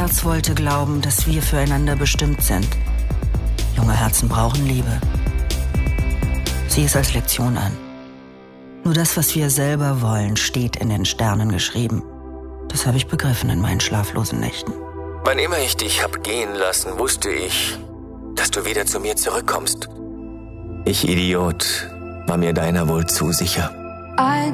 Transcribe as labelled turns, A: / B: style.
A: Herz wollte glauben, dass wir füreinander bestimmt sind. Junge Herzen brauchen Liebe. Sieh es als Lektion an. Nur das, was wir selber wollen, steht in den Sternen geschrieben. Das habe ich begriffen in meinen schlaflosen Nächten.
B: Wann immer ich dich hab gehen lassen, wusste ich, dass du wieder zu mir zurückkommst. Ich, Idiot, war mir deiner wohl zu sicher.